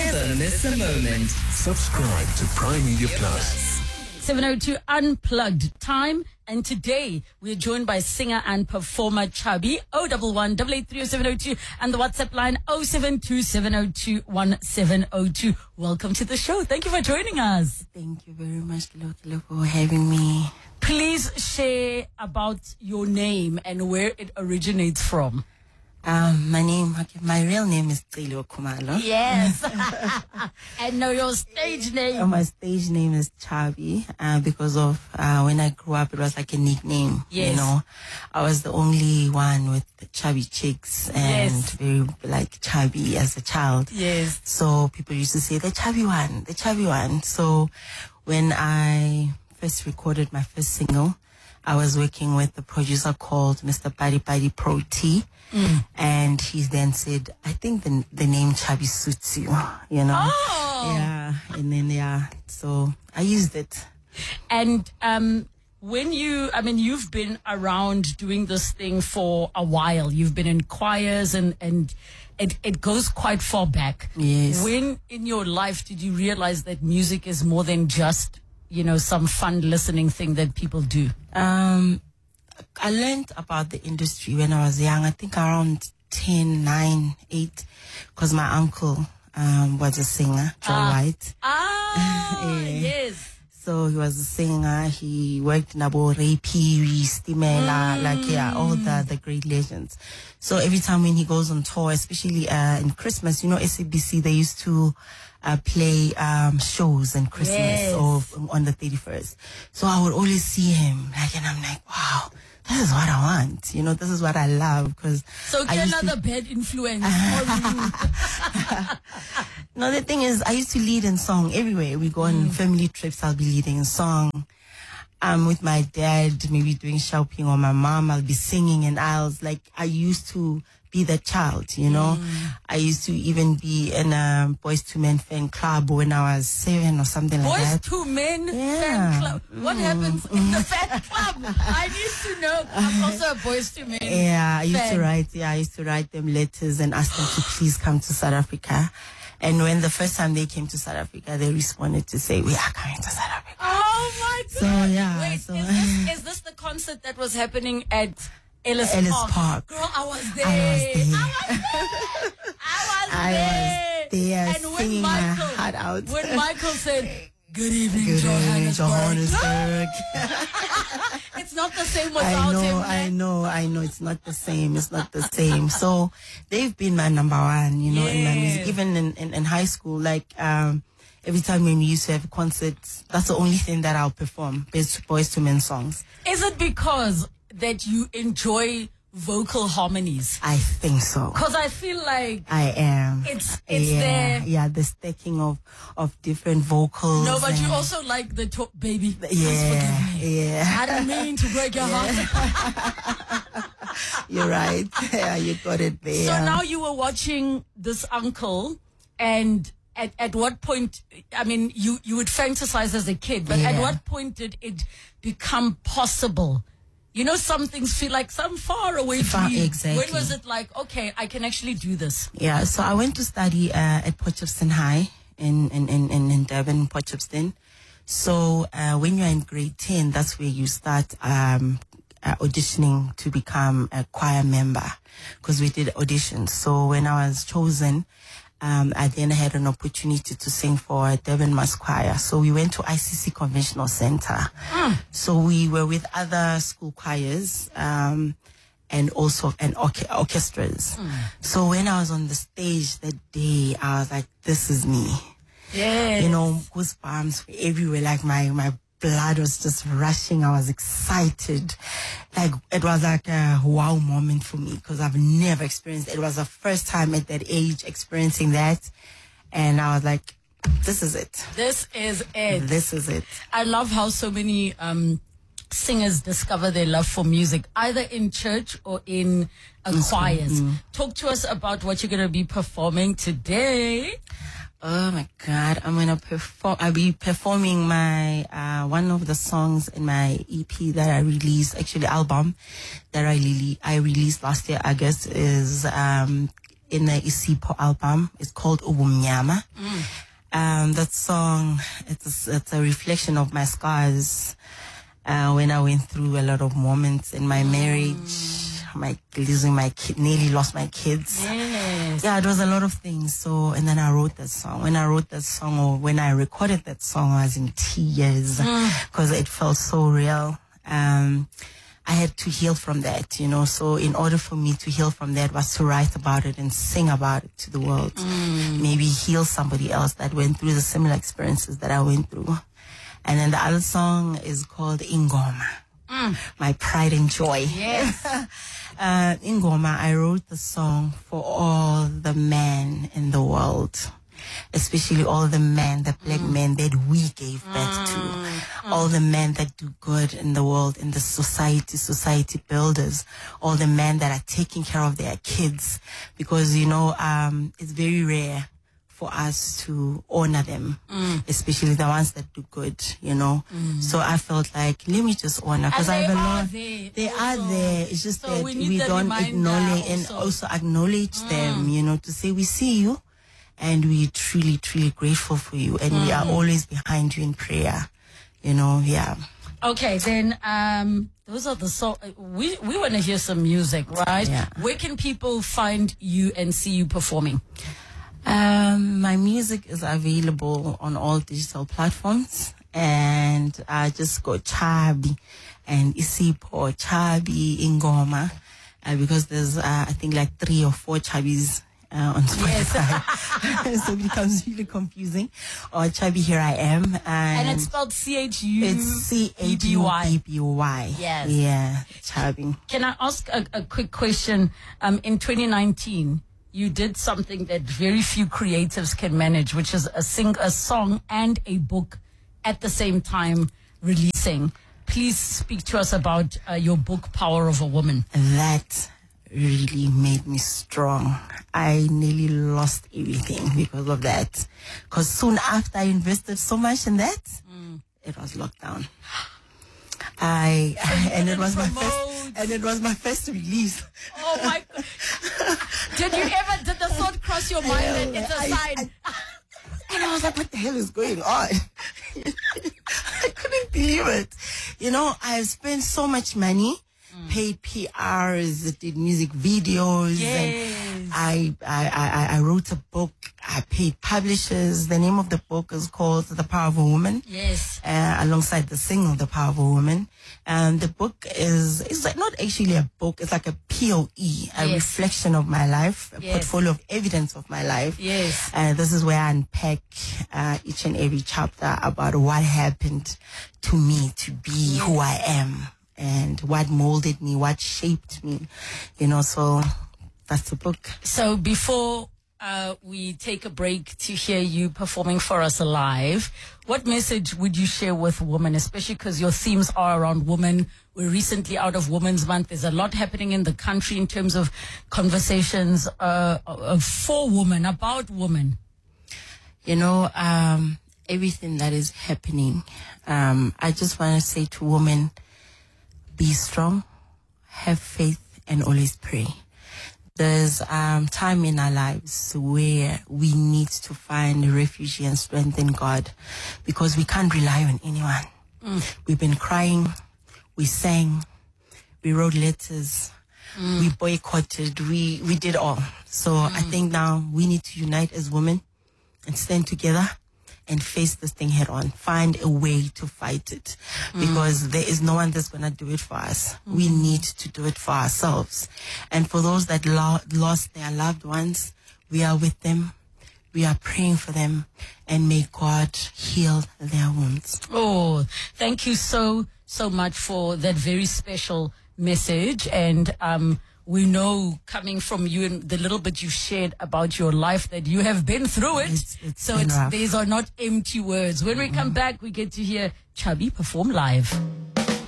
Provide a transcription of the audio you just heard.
Never miss a moment. Subscribe to Prime Media Plus. 702 Unplugged time. And today we're joined by singer and performer Chubby. 011 8830702 and the WhatsApp line 0727021702. Welcome to the show. Thank you for joining us. Thank you very much, Lokilo, for having me. Please share about your name and where it originates from. My real name is Celo Khumalo. Yes. And know your stage name. My stage name is Chubby, because of when I grew up, it was like a nickname. Yes. You know, I was the only one with the chubby cheeks and very like chubby as a child. Yes. So people used to say the chubby one, the chubby one. So when I first recorded my first single, I was working with a producer called Mr. Buddy Pro T. And he then said, I think the name Chubby suits you, you know? Oh! Yeah. And then, so I used it. And when you've been around doing this thing for a while. You've been in choirs and it goes quite far back. Yes. When in your life did you realize that music is more than just, some fun listening thing that people do? I learned about the industry when I was young, I think around 10, 9, 8, because my uncle was a singer, Joe White. Yes. So he was a singer. He worked in Abo Ray Pee, Stimela, all the great legends. So every time when he goes on tour, especially in Christmas, SABC, they used to play shows in Christmas or on the 31st. So I would always see him, and I'm like, wow, this is what I want. This is what I love. So another bad influence for you. No, the thing is, I used to lead in song everywhere. We go on family trips, I'll be leading in song. With my dad, maybe doing shopping, or my mom, I'll be singing, and I used to be the child, I used to even be in a Boys to Men fan club when I was 7 or something like that. Boys to Men fan club. What happens in the fan club? I need to know. I'm also a Boys to Men I used to write them letters and ask them to please come to South Africa. And when the first time they came to South Africa, they responded to say, we are coming to South Africa. Oh my God. So, Wait, so is this the concert that was happening at Ellis Park? Girl, I was there. I was there And singing my heart out. When Michael said, good evening, Johannesburg. It's not the same without him. I know. It's not the same. So they've been my number one, in my music. Even in high school, every time when we used to have concerts, that's the only thing that I'll perform, Boys to Men songs. Is it because that you enjoy vocal harmonies? I think so. Because I feel like I am. It's there. Yeah, the stacking of different vocals. No, but you also like the top, baby. Yeah. I didn't mean to break your heart. You're right. Yeah, you got it there. So now you were watching this uncle, and at what point, you would fantasize as a kid, but at what point did it become possible? Some things feel like some far away from you. Exactly. When was it like, okay, I can actually do this? Yeah, so I went to study at Potchefstroom High in Durban, Potchefstroom. So when you're in grade 10, that's where you start auditioning to become a choir member, because we did auditions. So when I was chosen, I then had an opportunity to sing for Durban Mass Choir. So we went to ICC Conventional Center. So we were with other school choirs and also orchestras. So when I was on the stage that day, I was like, this is me. Yeah. Goosebumps were everywhere. Like my blood was just rushing. I was excited. It was like a wow moment for me, because I've never experienced it. It was the first time at that age experiencing that. And I was like, this is it. This is it. This is it. I love how so many singers discover their love for music, either in church or in choirs. Talk to us about what you're going to be performing today. Oh my God, I'll be performing my, one of the songs in my EP that I released, actually album that I released last year, August, is, in the Isipo album. It's called Ubumnyama. That song, it's a reflection of my scars when I went through a lot of moments in my marriage, losing my kid, nearly lost my kids. Yes. Yeah, it was a lot of things. So, and then I wrote that song. When I wrote that song, or when I recorded that song, I was in tears because it felt so real. I had to heal from that, you know. So in order for me to heal from that was to write about it and sing about it to the world. Maybe heal somebody else that went through the similar experiences that I went through. And then the other song is called Ingoma, my pride and joy. Yes. Ingoma, I wrote the song for all the men in the world, especially all the men, the black men that we gave birth to, all the men that do good in the world, in the society builders, all the men that are taking care of their kids, because, you know, it's very rare for us to honor them, especially the ones that do good, you know. So I felt like, let me just honor, because I have a lot. They are there. It's just that we don't acknowledge and also acknowledge them, you know, to say we see you and we truly, truly grateful for you, and we are always behind you in prayer, you know. Yeah. Okay, then those are the songs. We want to hear some music, right? Yeah. Where can people find you and see you performing? My music is available on all digital platforms, and I just go Chabi and Isipo, Chabi, Ingoma, because there's I think like 3 or 4 Chabis on Spotify. Yes. So it becomes really confusing. Or Chabi, Here I Am. And it's spelled CHU. It's CHUBBY. Yes. Yeah, Chabi. Can I ask a quick question? In 2019, you did something that very few creatives can manage, which is a song and a book at the same time releasing. Please speak to us about your book, Power of a Woman. That really made me strong. I nearly lost everything because of that. Because soon after I invested so much in that, it was lockdown. And it was my first release. Oh my God. Did the thought cross your mind that it's a sign? And I was like, what the hell is going on? I couldn't believe it. You know, I've spent so much money, paid PRs, did music videos, Yes. and I wrote a book. I paid publishers. The name of the book is called The Power of a Woman. Yes. Alongside the single, The Power of a Woman. The book is like not actually a book. It's like a POE, a reflection of my life, a portfolio of evidence of my life. Yes. This is where I unpack each and every chapter about what happened to me to be who I am, and what molded me, what shaped me, you know. So that's the book. So before we take a break to hear you performing for us live, what message would you share with women, especially because your themes are around women? We're recently out of Women's Month. There's a lot happening in the country in terms of conversations for women, about women. You know, everything that is happening, I just want to say to women, be strong, have faith, and always pray. There's time in our lives where we need to find refuge and strength in God, because we can't rely on anyone. We've been crying, we sang, we wrote letters, we boycotted, we did all. So I think now we need to unite as women and stand together and face this thing head on. Find a way to fight it, because there is no one that's going to do it for us. We need to do it for ourselves. And for those that lost their loved ones, we are with them. We are praying for them, and may God heal their wounds. Oh, thank you so much for that very special message. And we know, coming from you and the little bit you shared about your life, that you have been through it. It's these are not empty words. When we come back, we get to hear Chabi perform live.